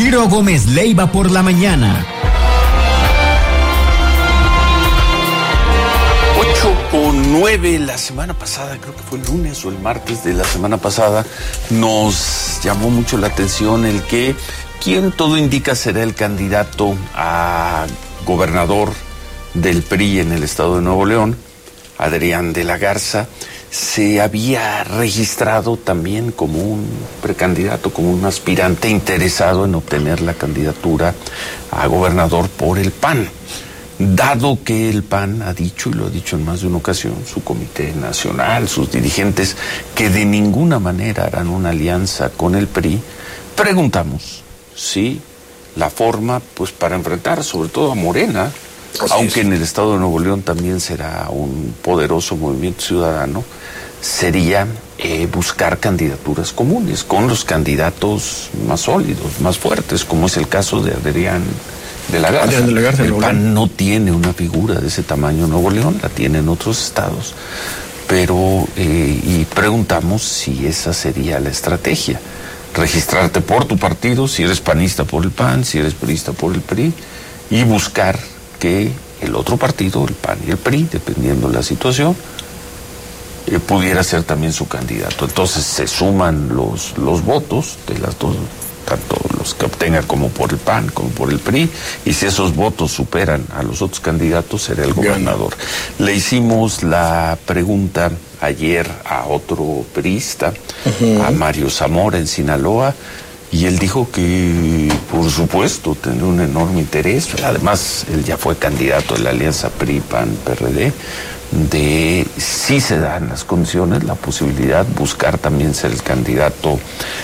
Ciro Gómez Leiva por la mañana. 8:09, la semana pasada, creo que fue el lunes o el martes de la semana pasada, nos llamó mucho la atención el que quien todo indica será el candidato a gobernador del PRI en el estado de Nuevo León, Adrián de la Garza, se había registrado también como un precandidato, como un aspirante interesado en obtener la candidatura a gobernador por el PAN. Dado que el PAN ha dicho, y lo ha dicho en más de una ocasión, su comité nacional, sus dirigentes, que de ninguna manera harán una alianza con el PRI, preguntamos si la forma, pues para enfrentar sobre todo a Morena, aunque en el estado de Nuevo León también será un poderoso movimiento ciudadano, sería buscar candidaturas comunes con los candidatos más sólidos, más fuertes, como es el caso de Adrián de la Garza. El PAN no tiene una figura de ese tamaño en Nuevo León, la tiene en otros estados, pero y preguntamos si esa sería la estrategia: registrarte por tu partido, si eres panista por el PAN, si eres priista por el PRI, y buscar que el otro partido, el PAN y el PRI, dependiendo de la situación, pudiera ser también su candidato. Entonces se suman los votos de las dos, tanto los que obtenga como por el PAN como por el PRI, y si esos votos superan a los otros candidatos, será el gobernador. Le hicimos la pregunta ayer a otro priista, a Mario Zamora en Sinaloa, y él dijo que, por supuesto, tendrá un enorme interés. Además, él ya fue candidato de la alianza PRI-PAN-PRD, de, si se dan las condiciones, la posibilidad, buscar también ser el candidato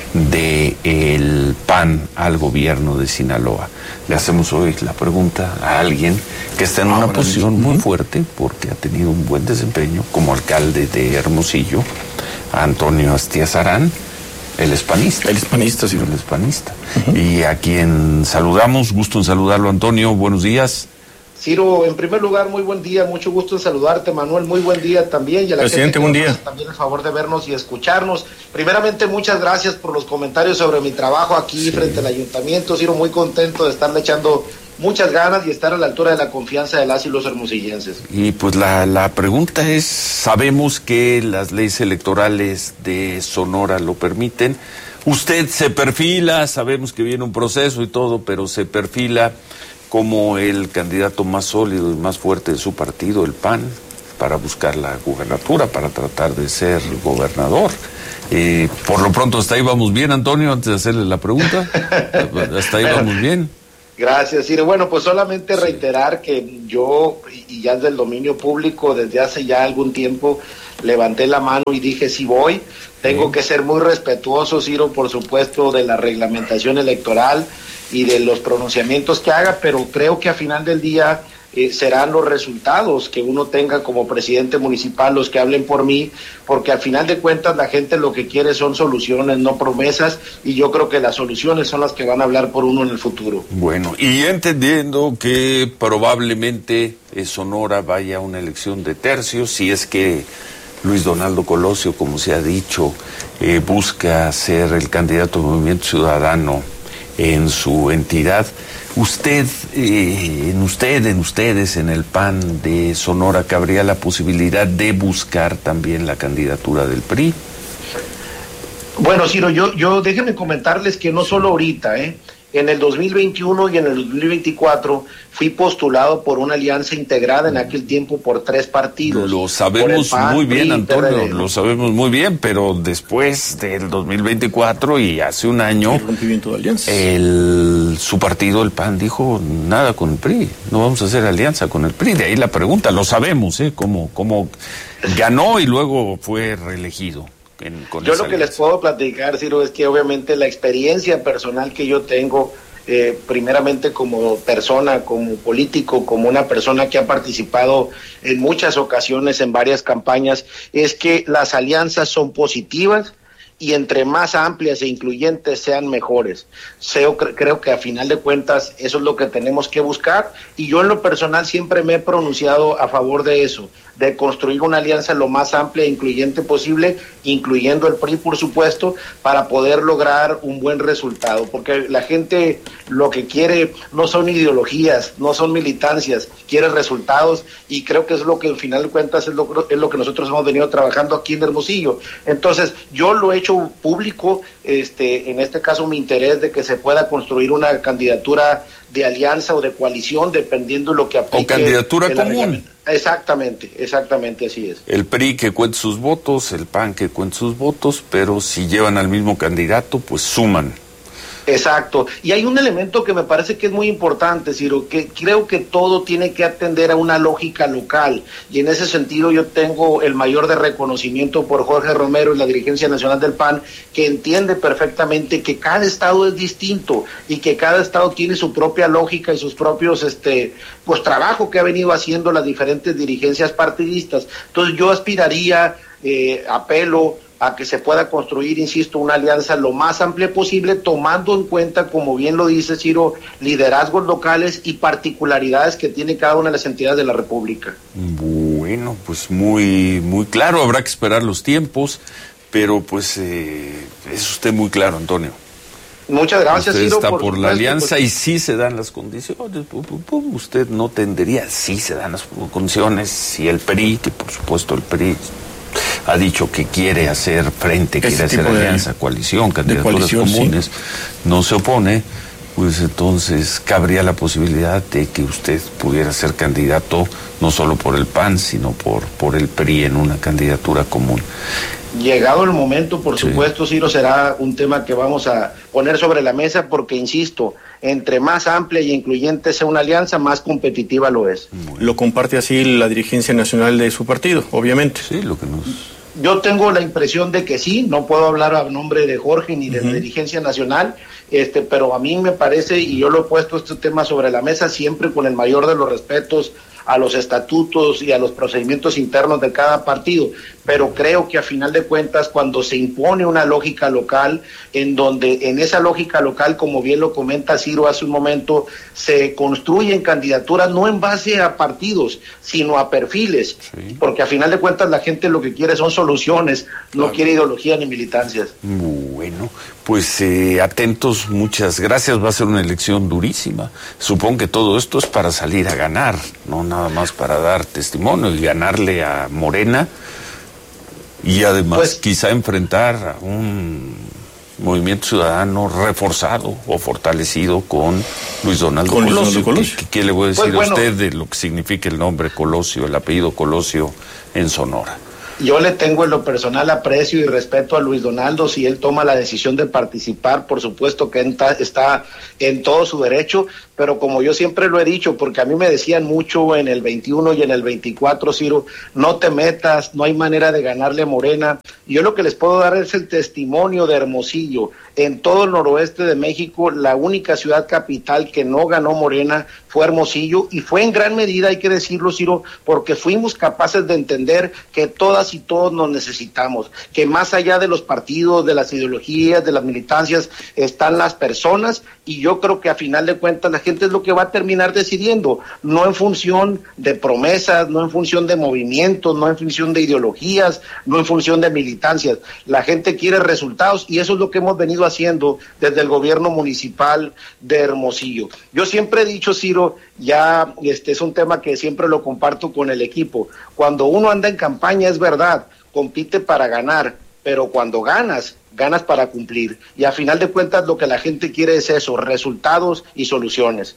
del PAN al gobierno de Sinaloa. Le hacemos hoy la pregunta a alguien que está en una posición muy fuerte, porque ha tenido un buen desempeño como alcalde de Hermosillo, a Antonio Astiazarán. Él es panista. Él es panista, sí. Él es panista. Y a quien saludamos, gusto en saludarlo, Antonio, buenos días. Ciro, en primer lugar, muy buen día, mucho gusto en saludarte, Manuel, muy buen día también, y a la presidente, gente que buen día. También el favor de vernos y escucharnos. Primeramente, muchas gracias por los comentarios sobre mi trabajo aquí frente al ayuntamiento, Ciro, muy contento de estarle echando muchas ganas y estar a la altura de la confianza de las y los hermosillenses. Y pues la pregunta es, sabemos que las leyes electorales de Sonora lo permiten, usted se perfila, sabemos que viene un proceso y todo, pero se perfila como el candidato más sólido y más fuerte de su partido, el PAN, para buscar la gubernatura, para tratar de ser gobernador. Por lo pronto, hasta ahí vamos bien, Antonio, antes de hacerle la pregunta. Hasta ahí vamos bien. Gracias, Ciro. Bueno, pues solamente reiterar que yo, y ya es del dominio público, desde hace ya algún tiempo, levanté la mano y dije, sí voy. Tengo que ser muy respetuoso, Ciro, por supuesto, de la reglamentación electoral y de los pronunciamientos que haga, pero creo que a final del día serán los resultados que uno tenga como presidente municipal los que hablen por mí, porque al final de cuentas la gente lo que quiere son soluciones, no promesas, y yo creo que las soluciones son las que van a hablar por uno en el futuro. Bueno, y entendiendo que probablemente Sonora vaya a una elección de tercios, si es que Luis Donaldo Colosio, como se ha dicho, busca ser el candidato del Movimiento Ciudadano en su entidad, en ustedes, en el PAN de Sonora, ¿cabría la posibilidad de buscar también la candidatura del PRI? Bueno, Ciro, yo déjenme comentarles que no solo ahorita, en el 2021 y en el 2024 fui postulado por una alianza integrada en aquel tiempo por 3 partidos. Lo sabemos PAN, muy bien, PRI, Antonio, PRD. lo sabemos muy bien, pero después del 2024 y hace un año, El rompimiento de alianzas. su partido, el PAN, dijo nada con el PRI, no vamos a hacer alianza con el PRI. De ahí la pregunta, lo sabemos, cómo ganó y luego fue reelegido. Yo lo que les puedo platicar, Ciro, es que obviamente la experiencia personal que yo tengo, primeramente como persona, como político, como una persona que ha participado en muchas ocasiones en varias campañas, es que las alianzas son positivas y entre más amplias e incluyentes sean mejores. Creo que a final de cuentas eso es lo que tenemos que buscar, y yo en lo personal siempre me he pronunciado a favor de eso, de construir una alianza lo más amplia e incluyente posible, incluyendo el PRI, por supuesto, para poder lograr un buen resultado, porque la gente lo que quiere no son ideologías, no son militancias, quiere resultados, y creo que es lo que al final de cuentas es lo que nosotros hemos venido trabajando aquí en Hermosillo. Entonces, yo lo he hecho público, en este caso mi interés de que se pueda construir una candidatura de alianza o de coalición, dependiendo de lo que aplique. O candidatura común. Exactamente, así es. El PRI que cuente sus votos, el PAN que cuente sus votos, pero si llevan al mismo candidato, pues suman. Exacto, y hay un elemento que me parece que es muy importante, Ciro, que creo que todo tiene que atender a una lógica local, y en ese sentido yo tengo el mayor de reconocimiento por Jorge Romero y la dirigencia nacional del PAN, que entiende perfectamente que cada estado es distinto y que cada estado tiene su propia lógica y sus propios pues trabajo que ha venido haciendo las diferentes dirigencias partidistas. Entonces yo aspiraría, apelo a que se pueda construir, insisto, una alianza lo más amplia posible, tomando en cuenta, como bien lo dice Ciro, liderazgos locales y particularidades que tiene cada una de las entidades de la República. Bueno, pues muy claro, habrá que esperar los tiempos, pero pues es usted muy claro, Antonio. Muchas gracias, usted Ciro. Está por la alianza, pues, y sí se dan las condiciones. Usted no tendría, sí se dan las condiciones, si el PRI, que por supuesto el PRI ha dicho que quiere hacer frente, quiere hacer alianza, coalición, candidaturas comunes, sí, no se opone, pues entonces cabría la posibilidad de que usted pudiera ser candidato no solo por el PAN, sino por el PRI en una candidatura común. Llegado el momento, por supuesto, Ciro, será un tema que vamos a poner sobre la mesa porque, insisto, entre más amplia y incluyente sea una alianza, más competitiva lo es. Lo comparte así la dirigencia nacional de su partido, obviamente. Sí, lo que nos... Yo tengo la impresión de que sí, no puedo hablar a nombre de Jorge ni de la dirigencia nacional, pero a mí me parece, y yo lo he puesto este tema sobre la mesa siempre con el mayor de los respetos a los estatutos y a los procedimientos internos de cada partido, pero creo que a final de cuentas cuando se impone una lógica local, en donde en esa lógica local, como bien lo comenta Ciro hace un momento, se construyen candidaturas no en base a partidos, sino a perfiles, sí, porque a final de cuentas la gente lo que quiere son soluciones, no quiere ideología ni militancias. Bueno, pues atentos, muchas gracias, va a ser una elección durísima, supongo que todo esto es para salir a ganar, no nada más para dar testimonio y ganarle a Morena, y además pues, quizá enfrentar a un Movimiento Ciudadano reforzado o fortalecido con Luis Donaldo Colosio. ¿Qué le voy a decir a usted de lo que significa el nombre Colosio, el apellido Colosio en Sonora? Yo le tengo en lo personal aprecio y respeto a Luis Donaldo. Si él toma la decisión de participar, por supuesto que está en todo su derecho, pero como yo siempre lo he dicho, porque a mí me decían mucho en el 21 y en el 24, Ciro, no te metas, no hay manera de ganarle a Morena. Y yo lo que les puedo dar es el testimonio de Hermosillo. En todo el noroeste de México, la única ciudad capital que no ganó Morena fue Hermosillo, y fue en gran medida, hay que decirlo, Ciro, porque fuimos capaces de entender que todas y todos nos necesitamos, que más allá de los partidos, de las ideologías, de las militancias, están las personas, y yo creo que a final de cuentas la gente es lo que va a terminar decidiendo, no en función de promesas, no en función de movimientos, no en función de ideologías, no en función de militancias. La gente quiere resultados, y eso es lo que hemos venido haciendo desde el gobierno municipal de Hermosillo. Yo siempre he dicho, Ciro, ya es un tema que siempre lo comparto con el equipo, cuando uno anda en campaña es verdad, compite para ganar, pero cuando ganas para cumplir, y a final de cuentas lo que la gente quiere es eso, resultados y soluciones.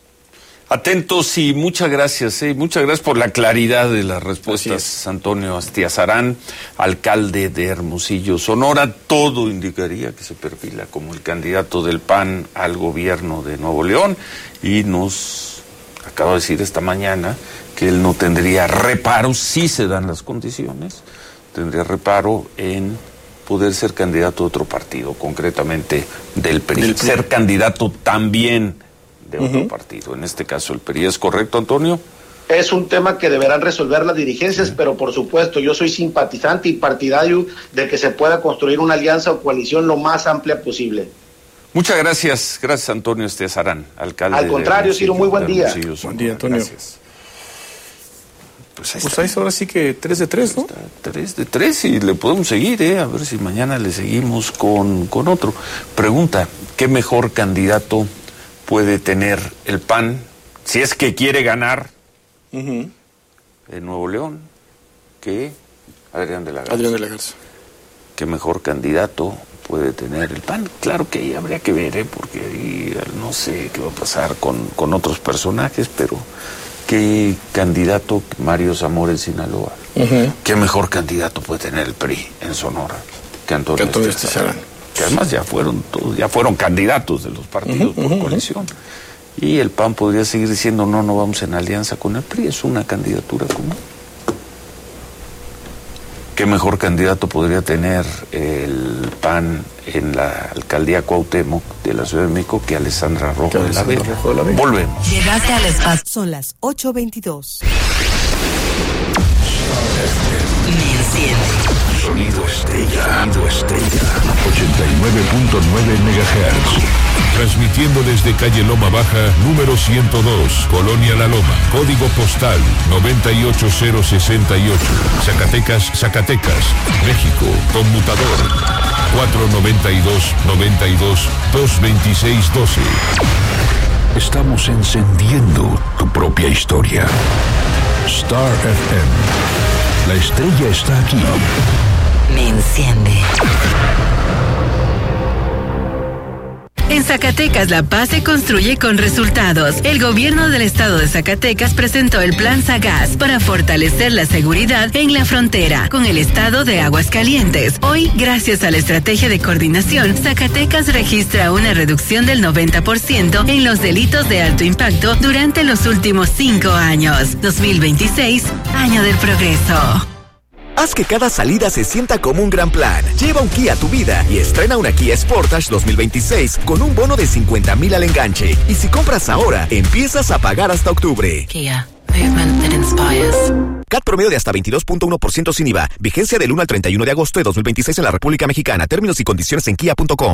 Atentos y muchas gracias por la claridad de las respuestas, Antonio Astiazarán, alcalde de Hermosillo, Sonora. Todo indicaría que se perfila como el candidato del PAN al gobierno de Nuevo León, y nos acaba de decir esta mañana que él no tendría reparo, si se dan las condiciones, tendría reparo en poder ser candidato de otro partido, concretamente del PRI. Ser candidato también de otro partido, en este caso el PRI. ¿Es correcto, Antonio? Es un tema que deberán resolver las dirigencias, pero por supuesto yo soy simpatizante y partidario de que se pueda construir una alianza o coalición lo más amplia posible. Muchas gracias, Antonio Astiazarán, alcalde. Al contrario, Ciro, muy buen día. Buen día, Antonio. Gracias. Pues ahí ahora sí que 3 de 3, ¿no? Está 3 de 3 y le podemos seguir, a ver si mañana le seguimos con otro. Pregunta, ¿qué mejor candidato puede tener el PAN si es que quiere ganar en Nuevo León que Adrián de la Garza? ¿Qué mejor candidato puede tener el PAN? Claro que ahí habría que ver, porque ahí no sé qué va a pasar con otros personajes, pero ¿qué candidato? Mario Zamora en Sinaloa. ¿Qué mejor candidato puede tener el PRI en Sonora que Antonio Estizarán? Que además ya fueron candidatos de los partidos por coalición. Y el PAN podría seguir diciendo, no vamos en alianza con el PRI, es una candidatura común. ¿Qué mejor candidato podría tener el PAN en la alcaldía Cuauhtémoc de la Ciudad de México que Alessandra Rojo de la Vega? Volvemos. Llegaste al espacio. Son las 8:22. Sonido Estrella. 89.9 MHz. Transmitiendo desde calle Loma Baja, número 102, Colonia La Loma, código postal 98068, Zacatecas, México, conmutador 492-92-226-12. Estamos encendiendo tu propia historia. Star FM. La estrella está aquí. Me enciende. En Zacatecas, la paz se construye con resultados. El gobierno del estado de Zacatecas presentó el Plan Sagaz para fortalecer la seguridad en la frontera con el estado de Aguascalientes. Hoy, gracias a la estrategia de coordinación, Zacatecas registra una reducción del 90% en los delitos de alto impacto durante los últimos 5 años. 2026, año del progreso. Haz que cada salida se sienta como un gran plan. Lleva un Kia a tu vida y estrena una Kia Sportage 2026 con un bono de 50,000 al enganche. Y si compras ahora, empiezas a pagar hasta octubre. Kia, movement that inspires. CAT promedio de hasta 22.1% sin IVA. Vigencia del 1 al 31 de agosto de 2026 en la República Mexicana. Términos y condiciones en kia.com.